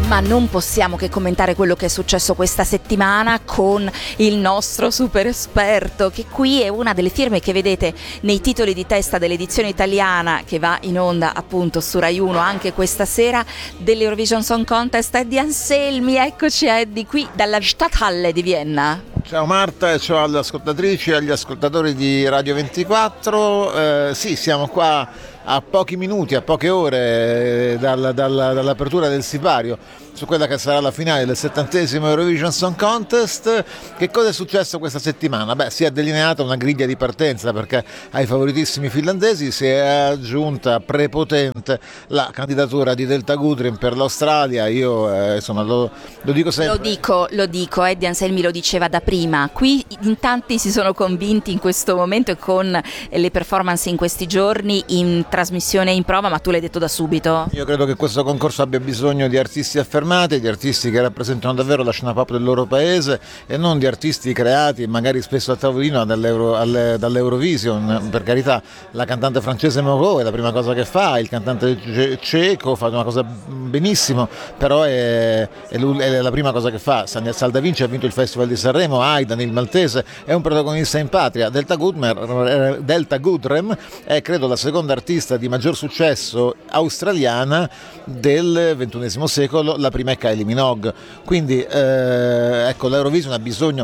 Ma non possiamo che commentare quello che è successo questa settimana con il nostro super esperto, che qui è una delle firme che vedete nei titoli di testa dell'edizione italiana che va in onda appunto su Rai 1 anche questa sera dell'Eurovision Song Contest. Eddie Anselmi, eccoci Eddie, qui dalla Stadthalle di Vienna. Ciao Marta e ciao alle ascoltatrici e agli ascoltatori di Radio 24. Sì, siamo qua a pochi minuti, a poche ore dall'apertura del sipario su quella che sarà la finale del 70° Eurovision Song Contest. Che cosa è successo questa settimana? Beh, si è delineata una griglia di partenza, perché ai favoritissimi finlandesi si è aggiunta prepotente la candidatura di Delta Goodrem per l'Australia. Io insomma lo dico sempre. Lo dico, Eddie Anselmi lo diceva da prima. Qui in tanti si sono convinti in questo momento e con le performance in questi giorni in trasmissione e in prova, ma tu l'hai detto da subito. Io credo che questo concorso abbia bisogno di artisti affermati, di artisti che rappresentano davvero la scena pop del loro paese e non di artisti creati magari spesso a tavolino dall'Eurovision. Per carità, la cantante francese Moreau è la prima cosa che fa, il cantante ceco fa una cosa benissimo, però è la prima cosa che fa. Salda Vinci ha vinto il Festival di Sanremo, Aidan, il maltese, è un protagonista in patria. Delta Goodrem è credo la seconda artista di maggior successo australiana del XXI secolo, la prima è Kylie Minogue. Quindi ecco, l'Eurovision ha bisogno.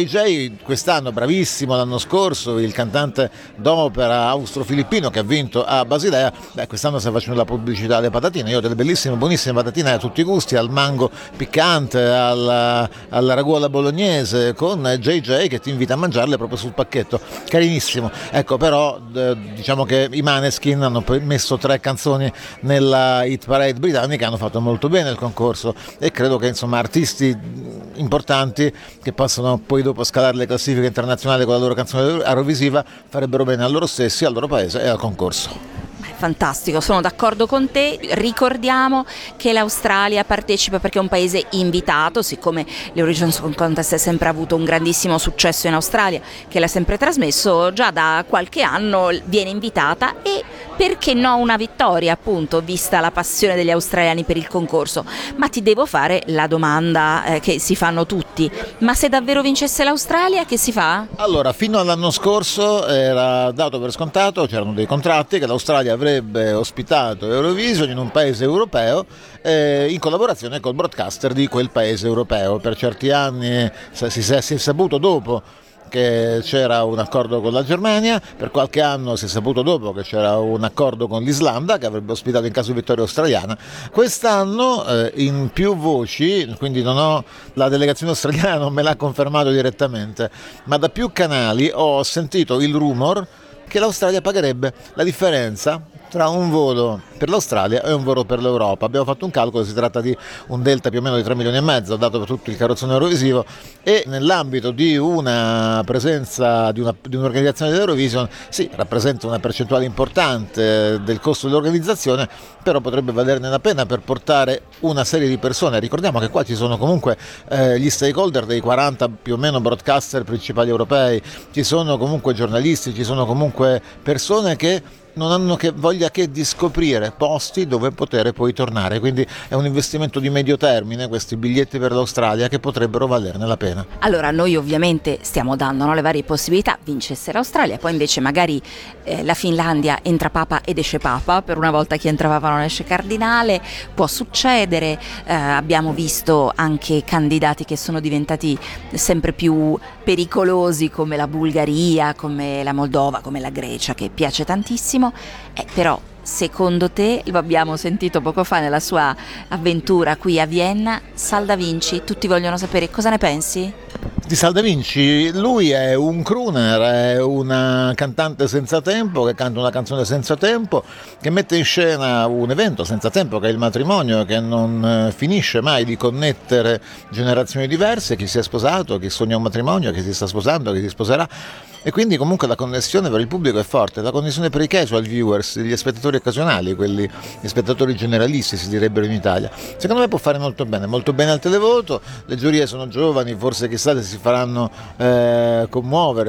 JJ quest'anno bravissimo, l'anno scorso il cantante d'opera austro-filippino che ha vinto a Basilea, quest'anno sta facendo la pubblicità alle patatine. Io ho delle bellissime, buonissime patatine a tutti i gusti, al mango piccante, al ragù alla bolognese, con JJ che ti invita a mangiarle proprio sul pacchetto, carinissimo. Ecco, però diciamo che i Maneskin hanno messo 3 canzoni nella hit parade britannica, hanno fatto molto bene il concorso e credo che insomma artisti importanti che possono poi dopo scalare le classifiche internazionali con la loro canzone eurovisiva farebbero bene a loro stessi, al loro paese e al concorso. Fantastico, sono d'accordo con te. Ricordiamo che l'Australia partecipa perché è un paese invitato, siccome l'Eurovision Song Contest ha sempre avuto un grandissimo successo in Australia, che l'ha sempre trasmesso, già da qualche anno viene invitata e perché no una vittoria, appunto, vista la passione degli australiani per il concorso. Ma ti devo fare la domanda che si fanno tutti: ma se davvero vincesse l'Australia, che si fa? Allora, fino all'anno scorso era dato per scontato, c'erano dei contratti che l'Australia avrebbe ospitato Eurovision in un paese europeo in collaborazione col broadcaster di quel paese europeo. Per certi anni si è saputo dopo che c'era un accordo con la Germania, per qualche anno si è saputo dopo che c'era un accordo con l'Islanda che avrebbe ospitato in caso di vittoria australiana. Quest'anno in più voci, quindi la delegazione australiana non me l'ha confermato direttamente, ma da più canali ho sentito il rumor che l'Australia pagherebbe la differenza tra un volo per l'Australia e un volo per l'Europa. Abbiamo fatto un calcolo, si tratta di un delta più o meno di 3 milioni e mezzo dato per tutto il carrozzone eurovisivo, e nell'ambito di una presenza di un'organizzazione dell'Eurovision sì, rappresenta una percentuale importante del costo dell'organizzazione, però potrebbe valerne la pena per portare una serie di persone. Ricordiamo che qua ci sono comunque gli stakeholder dei 40 più o meno broadcaster principali europei, ci sono comunque giornalisti, ci sono comunque persone che non hanno voglia che di scoprire posti dove poter poi tornare, quindi è un investimento di medio termine questi biglietti per l'Australia che potrebbero valerne la pena. Allora noi ovviamente stiamo dando le varie possibilità, vincesse l'Australia, poi invece magari la Finlandia entra papa ed esce papa, per una volta chi entra papa non esce cardinale, può succedere. Abbiamo visto anche candidati che sono diventati sempre più pericolosi come la Bulgaria, come la Moldova, come la Grecia, che piace tantissimo. Però secondo te, lo abbiamo sentito poco fa nella sua avventura qui a Vienna, Salda Vinci, tutti vogliono sapere cosa ne pensi? Di Salda Vinci, lui è un crooner, è una cantante senza tempo che canta una canzone senza tempo, che mette in scena un evento senza tempo che è il matrimonio, che non finisce mai di connettere generazioni diverse, chi si è sposato, chi sogna un matrimonio, chi si sta sposando, chi si sposerà. E quindi comunque la connessione per il pubblico è forte, la connessione per i casual viewers, gli spettatori occasionali, gli spettatori generalisti si direbbero in Italia. Secondo me può fare molto bene al televoto, le giurie sono giovani, forse chissà se si faranno commuovere,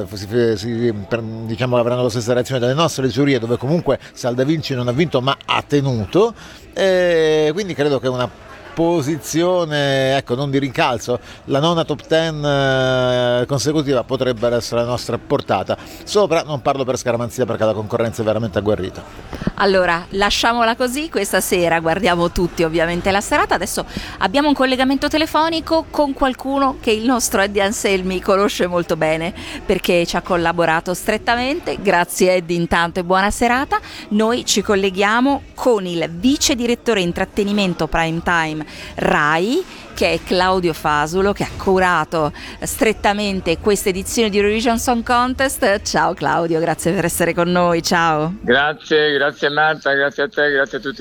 diciamo che avranno la stessa reazione delle nostre giurie, dove comunque Salda Vinci non ha vinto ma ha tenuto, quindi credo che una posizione, ecco, non di rincalzo, la nona top 10 consecutiva potrebbe essere la nostra portata. Sopra non parlo per scaramanzia perché la concorrenza è veramente agguerrita. Allora, lasciamola così, questa sera guardiamo tutti ovviamente la serata. Adesso abbiamo un collegamento telefonico con qualcuno che il nostro Eddie Anselmi conosce molto bene perché ci ha collaborato strettamente. Grazie Eddie intanto e buona serata. Noi ci colleghiamo con il vice direttore intrattenimento Prime Time RAI, che è Claudio Fasulo, che ha curato strettamente questa edizione di Eurovision Song Contest. Ciao Claudio, grazie per essere con noi, ciao. Grazie Marta, grazie a te, grazie a tutti.